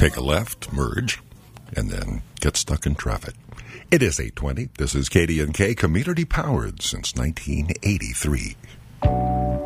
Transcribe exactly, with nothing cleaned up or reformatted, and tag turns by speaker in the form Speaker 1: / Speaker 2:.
Speaker 1: take a left, merge, and then get stuck in traffic. It is eight twenty. This is K D N K, community powered since nineteen eighty-three.